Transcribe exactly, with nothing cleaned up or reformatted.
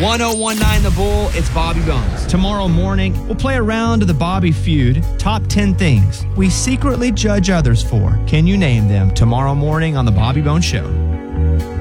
one oh one nine The Bull, it's Bobby Bones. Tomorrow morning, we'll play a round of the Bobby Feud Top ten Things We Secretly Judge Others For. Can you name them? Tomorrow morning on The Bobby Bones Show.